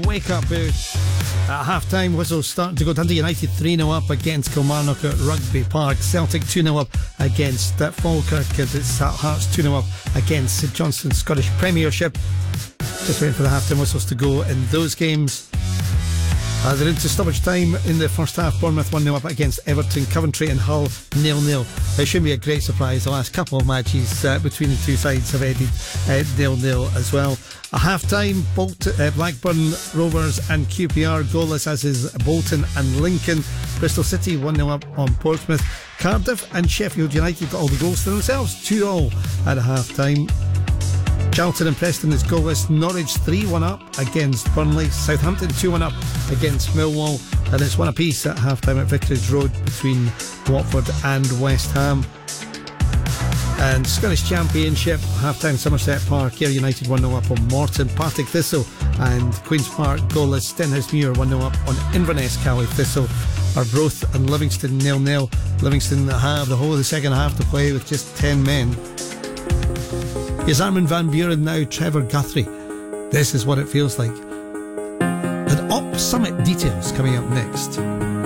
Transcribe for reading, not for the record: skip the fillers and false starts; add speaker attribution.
Speaker 1: Wake Up Booth. At half-time, whistles starting to go. Dundee United 3-0 up against Kilmarnock at Rugby Park. Celtic 2-0 up against Falkirk. It's Hearts 2-0 up against St Johnstone Scottish Premiership. Just waiting for the half-time whistles to go in those games. They're into stoppage time in the first half. Bournemouth 1-0 up against Everton. Coventry and Hull 0-0. It shouldn't be a great surprise. The last couple of matches between the two sides have ended 0-0 as well. A half-time, Blackburn Rovers and QPR goalless, as is Bolton and Lincoln. Bristol City 1-0 up on Portsmouth. Cardiff and Sheffield United got all the goals to themselves, 2-2 at a half-time. Charlton and Preston is goalless. Norwich 3-1 up against Burnley. Southampton 2-1 up against Millwall. And it's one apiece at half-time at Vicarage Road between Watford and West Ham. And Scottish Championship, half-time Somerset Park, Ayr United 1-0 up on Morton. Partick Thistle and Queen's Park goalless. Stenhousemuir 1-0 up on Inverness. Cally Thistle. Arbroath and Livingston 0-0. Livingston have the whole of the second half to play with just 10 men. Here's Armin van Buuren now, Trevor Guthrie. This is what it feels like. And Op Summit details coming up next.